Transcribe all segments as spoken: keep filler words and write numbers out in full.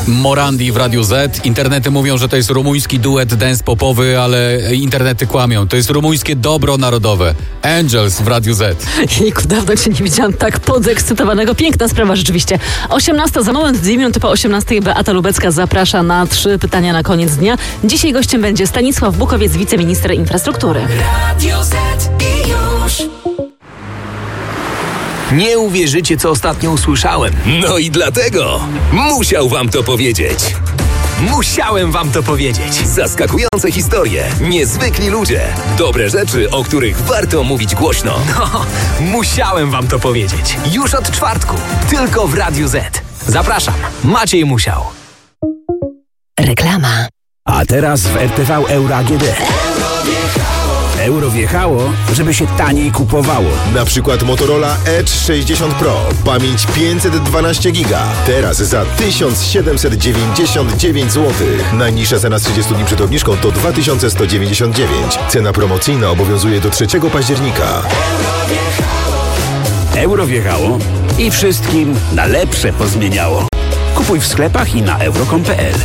Morandi w Radiu Z. Internety mówią, że to jest rumuński duet dance popowy, ale internety kłamią. To jest rumuńskie dobro narodowe. Angels w Radiu Z. Jejku, dawno cię nie widziałam tak podekscytowanego. Piękna sprawa rzeczywiście. osiemnasta za moment, dwie minuty po osiemnastej Beata Lubecka zaprasza na trzy pytania na koniec dnia. Dzisiaj gościem będzie Stanisław Bukowiec, wiceminister infrastruktury. Radio Z i już. Nie uwierzycie, co ostatnio usłyszałem. No i dlatego musiał wam to powiedzieć. Musiałem wam to powiedzieć. Zaskakujące historie, niezwykli ludzie, dobre rzeczy, o których warto mówić głośno. No, musiałem wam to powiedzieć. Już od czwartku, tylko w Radiu Z. Zapraszam, Maciej Musiał. Reklama. A teraz w R T V Euro A G D. Euro wjechało, żeby się taniej kupowało. Na przykład Motorola Edge sześćdziesiąt Pro. Pamięć pięćset dwanaście giga. Teraz za tysiąc siedemset dziewięćdziesiąt dziewięć złotych. Najniższa cena z trzydziestu dni przed obniżką to dwa tysiące sto dziewięćdziesiąt dziewięć. Cena promocyjna obowiązuje do trzeciego października. Euro wjechało i wszystkim na lepsze pozmieniało. Kupuj w sklepach i na euro kropka com kropka p l.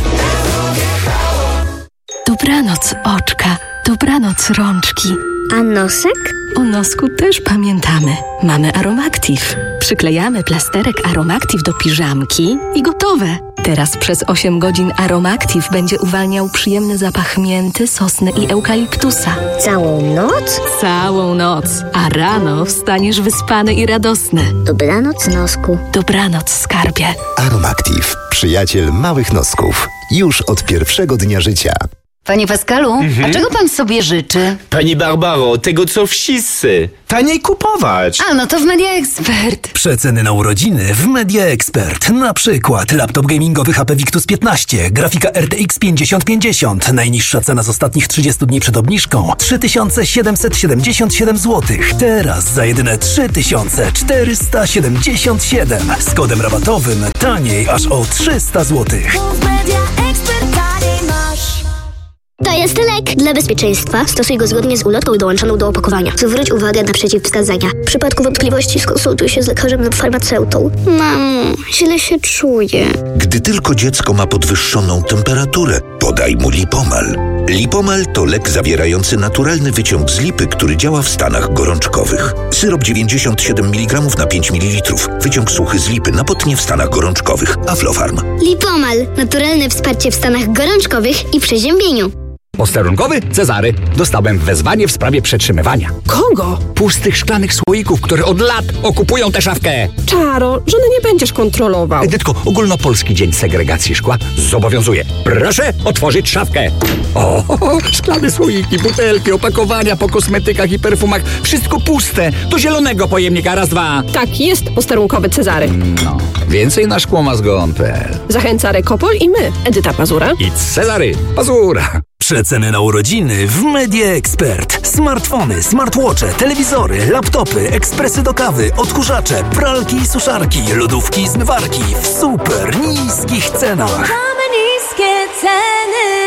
Dobranoc oczka, dobranoc rączki. A nosek? O nosku też pamiętamy. Mamy Aromactive. Przyklejamy plasterek Aromactive do piżamki i gotowe. Teraz przez osiem godzin Aromactive będzie uwalniał przyjemny zapach mięty, sosny i eukaliptusa. Całą noc? Całą noc. A rano wstaniesz wyspany i radosny. Dobranoc, nosku. Dobranoc, skarbie. Aromactive. Przyjaciel małych nosków. Już od pierwszego dnia życia. Panie Pascalu, mhm. a czego pan sobie życzy? Pani Barbaro, tego co wszyscy. Taniej kupować. A, no to w Media Expert. Przeceny na urodziny w Media Expert. Na przykład laptop gamingowy H P Victus piętnaście, grafika R T X pięćdziesiąt pięćdziesiąt. Najniższa cena z ostatnich trzydziestu dni przed obniżką trzy tysiące siedemset siedemdziesiąt siedem złotych. Teraz za jedyne trzy tysiące czterysta siedemdziesiąt siedem. Z kodem rabatowym taniej aż o trzysta złotych. To jest lek. Dla bezpieczeństwa stosuj go zgodnie z ulotką dołączoną do opakowania. Zwróć uwagę na przeciwwskazania. W przypadku wątpliwości skonsultuj się z lekarzem lub farmaceutą. Mamo, źle się czuję. Gdy tylko dziecko ma podwyższoną temperaturę, podaj mu Lipomal. Lipomal to lek zawierający naturalny wyciąg z lipy, który działa w stanach gorączkowych. Syrop dziewięćdziesiąt siedem miligramów na pięć mililitrów. Wyciąg suchy z lipy na potnie w stanach gorączkowych. Aflofarm. Lipomal. Naturalne wsparcie w stanach gorączkowych i przeziębieniu. Posterunkowy Cezary. Dostałem wezwanie w sprawie przetrzymywania. Kogo? Pustych szklanych słoików, które od lat okupują tę szafkę. Czaro, żony nie będziesz kontrolował. Edytko, ogólnopolski dzień segregacji szkła zobowiązuje. Proszę otworzyć szafkę. O, szklane słoiki, butelki, opakowania po kosmetykach i perfumach. Wszystko puste. Do zielonego pojemnika. Raz, dwa. Tak, jest posterunkowy Cezary. No, więcej na szkłomazgon kropka p l. Zachęca Rekopol i my, Edyta Pazura i Cezary Pazura. Przeceny na urodziny w Media Expert. Smartfony, smartwatche, telewizory, laptopy, ekspresy do kawy, odkurzacze, pralki i suszarki, lodówki i zmywarki w super niskich cenach. Mamy niskie ceny.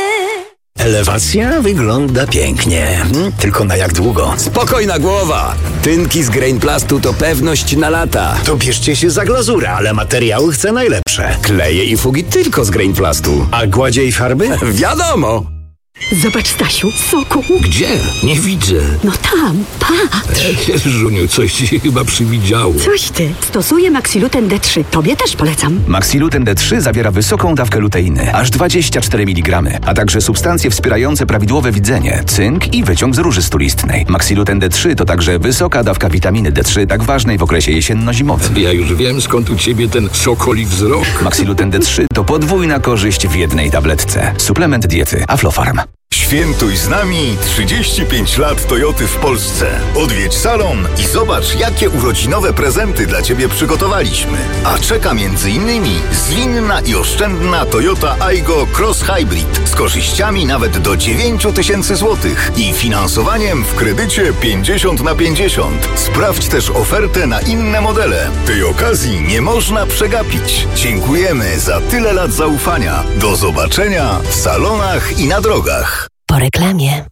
Elewacja wygląda pięknie. Hmm, tylko na jak długo? Spokojna głowa. Tynki z Grainplastu to pewność na lata. To bierzcie się za glazurę, ale materiały chcę najlepsze. Kleje i fugi tylko z Grainplastu. A gładzie i farby? Wiadomo. Zobacz, Stasiu, soku. Gdzie? Nie widzę. No tam, patrz. Żuniu, coś ci chyba przywidziało. Coś ty. Stosuję Maxiluten D trzy. Tobie też polecam. Maxiluten D trzy zawiera wysoką dawkę luteiny, aż dwadzieścia cztery miligramy, a także substancje wspierające prawidłowe widzenie, cynk i wyciąg z róży stulistnej. Maxiluten D trzy to także wysoka dawka witaminy D trzy, tak ważnej w okresie jesienno-zimowym. Ja już wiem, skąd u ciebie ten sokoli wzrok. Maxiluten D trzy to podwójna korzyść w jednej tabletce. Suplement diety Aflofarm. Świętuj z nami trzydzieści pięć lat Toyoty w Polsce. Odwiedź salon i zobacz, jakie urodzinowe prezenty dla Ciebie przygotowaliśmy. A czeka między innymi zwinna i oszczędna Toyota Aygo Cross Hybrid z korzyściami nawet do dziewięć tysięcy złotych i finansowaniem w kredycie pięćdziesiąt na pięćdziesiąt. Sprawdź też ofertę na inne modele. Tej okazji nie można przegapić. Dziękujemy za tyle lat zaufania. Do zobaczenia w salonach i na drogach. Po reklamie.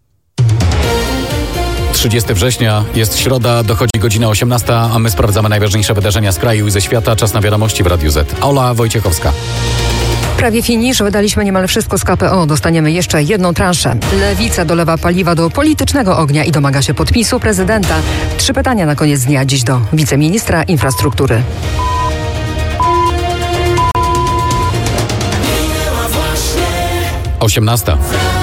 trzydziestego września, jest środa, dochodzi godzina osiemnasta, a my sprawdzamy najważniejsze wydarzenia z kraju i ze świata. Czas na wiadomości w Radiu Z. Ola Wojciechowska. Prawie finisz, wydaliśmy niemal wszystko z K P O. Dostaniemy jeszcze jedną transzę. Lewica dolewa paliwa do politycznego ognia i domaga się podpisu prezydenta. Trzy pytania na koniec dnia dziś do wiceministra infrastruktury. osiemnasta.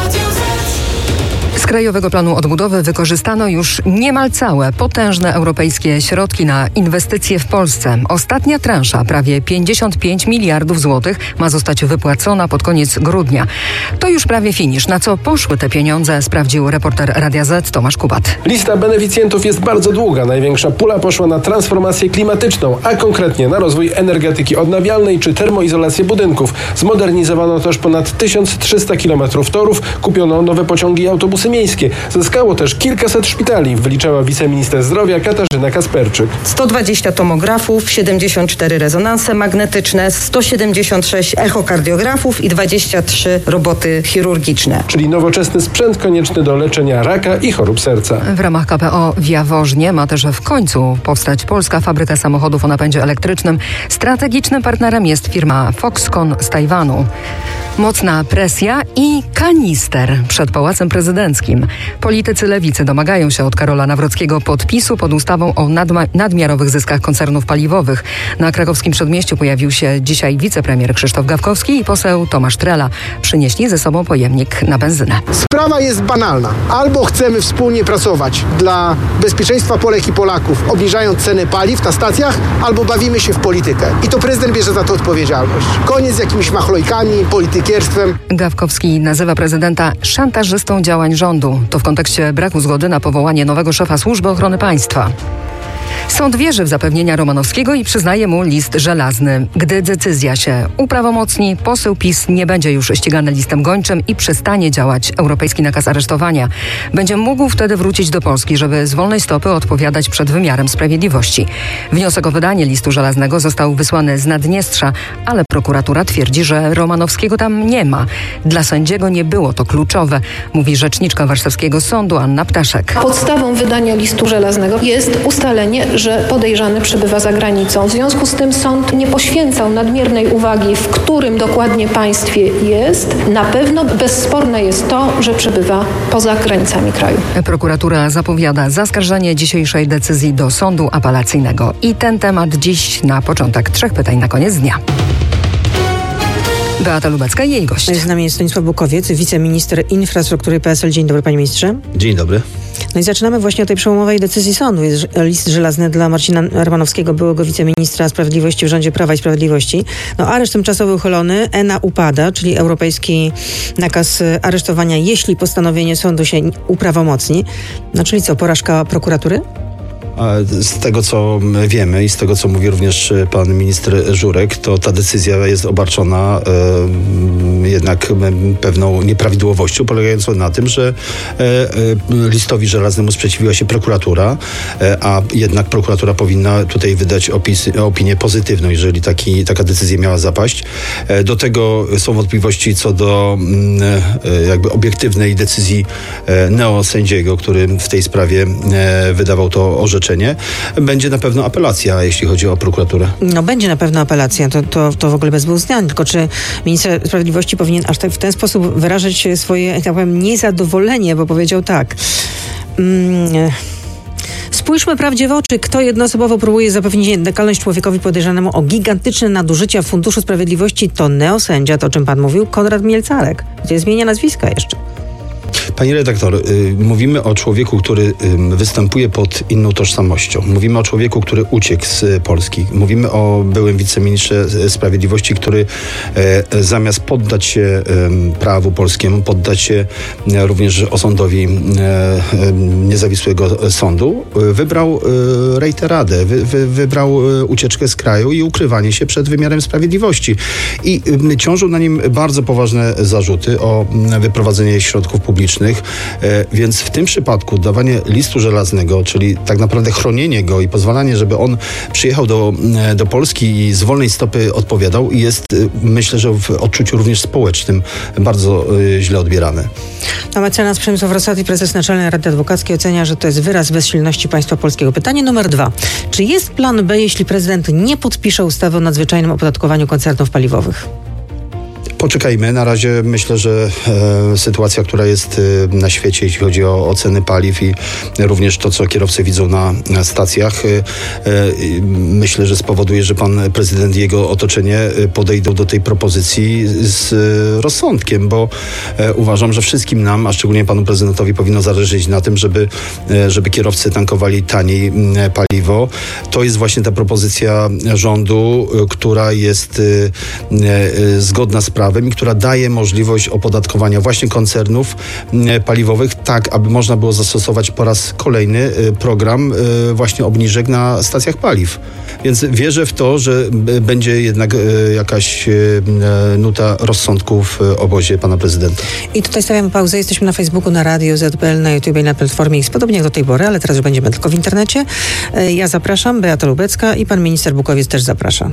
Z Krajowego Planu Odbudowy wykorzystano już niemal całe potężne europejskie środki na inwestycje w Polsce. Ostatnia transza, prawie pięćdziesiąt pięć miliardów złotych, ma zostać wypłacona pod koniec grudnia. To już prawie finisz. Na co poszły te pieniądze, sprawdził reporter Radia Z Tomasz Kubat. Lista beneficjentów jest bardzo długa. Największa pula poszła na transformację klimatyczną, a konkretnie na rozwój energetyki odnawialnej czy termoizolację budynków. Zmodernizowano też ponad tysiąc trzysta kilometrów torów, kupiono nowe pociągi i autobusy miejskie. Zyskało też kilkaset szpitali, wyliczała wiceminister zdrowia Katarzyna Kasperczyk. sto dwadzieścia tomografów, siedemdziesiąt cztery rezonanse magnetyczne, sto siedemdziesiąt sześć echokardiografów i dwadzieścia trzy roboty chirurgiczne. Czyli nowoczesny sprzęt konieczny do leczenia raka i chorób serca. W ramach K P O w Jaworznie ma też w końcu powstać polska fabryka samochodów o napędzie elektrycznym. Strategicznym partnerem jest firma Foxconn z Tajwanu. Mocna presja i kanister przed Pałacem Prezydenckim. Politycy lewicy domagają się od Karola Nawrockiego podpisu pod ustawą o nadma- nadmiarowych zyskach koncernów paliwowych. Na krakowskim Przedmieściu pojawił się dzisiaj wicepremier Krzysztof Gawkowski i poseł Tomasz Trela. Przynieśli ze sobą pojemnik na benzynę. Sprawa jest banalna. Albo chcemy wspólnie pracować dla bezpieczeństwa Polek i Polaków, obniżając ceny paliw na stacjach, albo bawimy się w politykę. I to prezydent bierze za to odpowiedzialność. Koniec z jakimiś machlojkami, politykierstwem. Gawkowski nazywa prezydenta szantażystą działań rządu. To w kontekście braku zgody na powołanie nowego szefa Służby Ochrony Państwa. Sąd wierzy w zapewnienia Romanowskiego i przyznaje mu list żelazny. Gdy decyzja się uprawomocni, poseł PiS nie będzie już ścigany listem gończym i przestanie działać europejski nakaz aresztowania. Będzie mógł wtedy wrócić do Polski, żeby z wolnej stopy odpowiadać przed wymiarem sprawiedliwości. Wniosek o wydanie listu żelaznego został wysłany z Naddniestrza, ale prokuratura twierdzi, że Romanowskiego tam nie ma. Dla sędziego nie było to kluczowe, mówi rzeczniczka warszawskiego sądu Anna Ptaszek. Podstawą wydania listu żelaznego jest ustalenie, że podejrzany przebywa za granicą. W związku z tym sąd nie poświęcał nadmiernej uwagi, w którym dokładnie państwie jest. Na pewno bezsporne jest to, że przebywa poza granicami kraju. Prokuratura zapowiada zaskarżenie dzisiejszej decyzji do sądu apelacyjnego. I ten temat dziś na początek. Trzech pytań na koniec dnia. Beata Lubecka i jej gość. Z nami jest Stanisław Bukowiec, wiceminister infrastruktury P S L. Dzień dobry, panie ministrze. Dzień dobry. No i zaczynamy właśnie od tej przełomowej decyzji sądu. Jest list żelazny dla Marcina Romanowskiego, byłego wiceministra sprawiedliwości w rządzie Prawa i Sprawiedliwości. No areszt tymczasowy uchylony, E N A upada, czyli europejski nakaz aresztowania, jeśli postanowienie sądu się uprawomocni. No czyli co, porażka prokuratury? Z tego, co wiemy i z tego, co mówi również pan minister Żurek, to ta decyzja jest obarczona e, jednak pewną nieprawidłowością, polegającą na tym, że e, e, listowi żelaznemu sprzeciwiła się prokuratura, e, a jednak prokuratura powinna tutaj wydać opis, opinię pozytywną, jeżeli taki, taka decyzja miała zapaść. E, do tego są wątpliwości co do e, jakby obiektywnej decyzji e, neosędziego, który w tej sprawie e, wydawał to orzeczenie. Będzie na pewno apelacja, jeśli chodzi o prokuraturę. No będzie na pewno apelacja, to, to, to w ogóle bez dwóch zdań. Tylko czy minister sprawiedliwości powinien aż tak w ten sposób wyrażać swoje, tak powiem, niezadowolenie, bo powiedział tak. Mm, Spójrzmy prawdzie w oczy, kto jednoosobowo próbuje zapewnić nietykalność człowiekowi podejrzanemu o gigantyczne nadużycia w Funduszu Sprawiedliwości, to neosędzia, to o czym pan mówił, Konrad Mielcarek. Gdzie zmienia nazwiska jeszcze. Pani redaktor, y, mówimy o człowieku, który y, występuje pod inną tożsamością. Mówimy o człowieku, który uciekł z Polski. Mówimy o byłym wiceministrze sprawiedliwości, który y, zamiast poddać się y, prawu polskiemu, poddać się y, również osądowi y, y, niezawisłego sądu, y, wybrał y, rejteradę, wy, wy, wybrał y, ucieczkę z kraju i ukrywanie się przed wymiarem sprawiedliwości. I y, ciążą na nim bardzo poważne zarzuty o y, wyprowadzenie środków publicznych. Więc w tym przypadku dawanie listu żelaznego, czyli tak naprawdę chronienie go i pozwalanie, żeby on przyjechał do, do Polski i z wolnej stopy odpowiadał, jest, myślę, że w odczuciu również społecznym bardzo źle odbierane. A mecenas Przemysław Rosati, prezes Naczelnej Rady Adwokackiej, ocenia, że to jest wyraz bezsilności państwa polskiego. Pytanie numer dwa. Czy jest plan B, jeśli prezydent nie podpisze ustawy o nadzwyczajnym opodatkowaniu koncernów paliwowych? Poczekajmy. Na razie myślę, że e, sytuacja, która jest e, na świecie, jeśli chodzi o, o ceny paliw i również to, co kierowcy widzą na, na stacjach, e, e, myślę, że spowoduje, że pan prezydent i jego otoczenie podejdą do tej propozycji z e, rozsądkiem, bo e, uważam, że wszystkim nam, a szczególnie panu prezydentowi, powinno zależeć na tym, żeby, e, żeby kierowcy tankowali taniej e, paliwo. To jest właśnie ta propozycja rządu, e, która jest e, e, zgodna z prawem i która daje możliwość opodatkowania właśnie koncernów e, paliwowych, tak aby można było zastosować po raz kolejny e, program e, właśnie obniżek na stacjach paliw. Więc wierzę w to, że b- będzie jednak e, jakaś e, nuta rozsądku w obozie pana prezydenta. I tutaj stawiamy pauzę. Jesteśmy na Facebooku, na Radio Z P L, na YouTube i na platformie X, podobnie jak do tej pory, ale teraz już będziemy tylko w internecie. E, Ja zapraszam, Beata Lubecka i pan minister Bukowiec też zaprasza.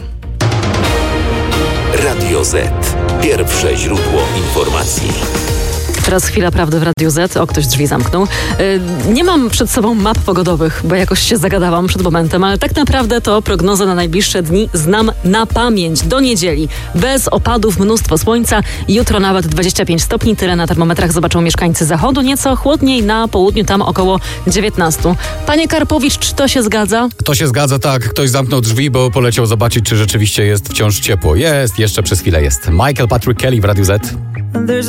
Radio Z. Pierwsze źródło informacji. Teraz chwila prawdy w Radiu Z. O, ktoś drzwi zamknął. Yy, nie mam przed sobą map pogodowych, bo jakoś się zagadałam przed momentem, ale tak naprawdę to prognozę na najbliższe dni znam na pamięć. Do niedzieli. Bez opadów, mnóstwo słońca. Jutro nawet dwadzieścia pięć stopni. Tyle na termometrach zobaczą mieszkańcy zachodu. Nieco chłodniej na południu, tam około dziewiętnaście. Panie Karpowicz, czy to się zgadza? To się zgadza, tak. Ktoś zamknął drzwi, bo poleciał zobaczyć, czy rzeczywiście jest wciąż ciepło. Jest, jeszcze przez chwilę jest. Michael Patrick Kelly w Radiu Z.